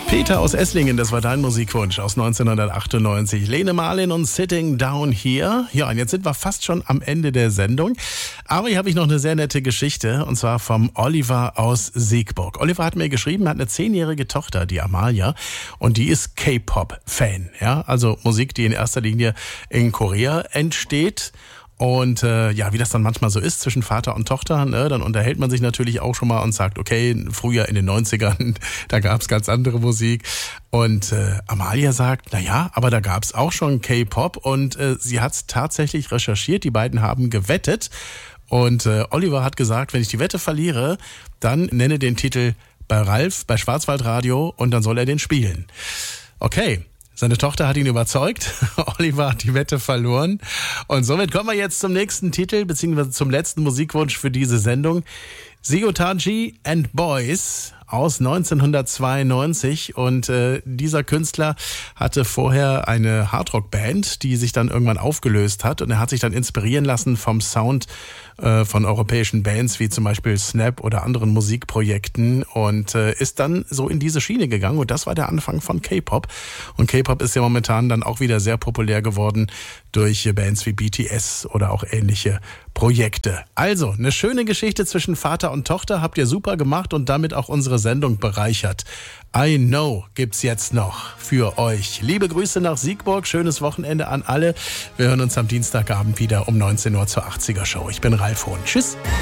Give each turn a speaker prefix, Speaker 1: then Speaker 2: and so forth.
Speaker 1: Peter aus Esslingen, das war dein Musikwunsch aus 1998. Lene Marlin und Sitting Down Here. Ja, und jetzt sind wir fast schon am Ende der Sendung. Aber hier habe ich noch eine sehr nette Geschichte, und zwar vom Oliver aus Siegburg. Oliver hat mir geschrieben, er hat eine 10-jährige Tochter, die Amalia, und die ist K-Pop-Fan. Ja, also Musik, die in erster Linie in Korea entsteht. Und ja, wie das dann manchmal so ist zwischen Vater und Tochter, ne, dann unterhält man sich natürlich auch schon mal und sagt, okay, früher in den 90ern, da gab's ganz andere Musik. Und Amalia sagt, naja, aber da gab's auch schon K-Pop, und sie hat's tatsächlich recherchiert. Die beiden haben gewettet, und Oliver hat gesagt, wenn ich die Wette verliere, dann nenne den Titel bei Ralf, bei Schwarzwaldradio, und dann soll er den spielen. Okay. Seine Tochter hat ihn überzeugt. Oliver hat die Wette verloren. Und somit kommen wir jetzt zum nächsten Titel, beziehungsweise zum letzten Musikwunsch für diese Sendung. Seo-Taiji and Boys aus 1992. Und dieser Künstler hatte vorher eine Hardrock-Band, die sich dann irgendwann aufgelöst hat. Und er hat sich dann inspirieren lassen vom Sound von europäischen Bands wie zum Beispiel Snap oder anderen Musikprojekten, und ist dann so in diese Schiene gegangen, und das war der Anfang von K-Pop. Und K-Pop ist ja momentan dann auch wieder sehr populär geworden durch Bands wie BTS oder auch ähnliche Projekte. Also, eine schöne Geschichte zwischen Vater und Tochter habt ihr super gemacht und damit auch unsere Sendung bereichert. I Know gibt's jetzt noch für euch. Liebe Grüße nach Siegburg, schönes Wochenende an alle. Wir hören uns am Dienstagabend wieder um 19 Uhr zur 80er Show. Ich bin Ralf Hohn. Tschüss.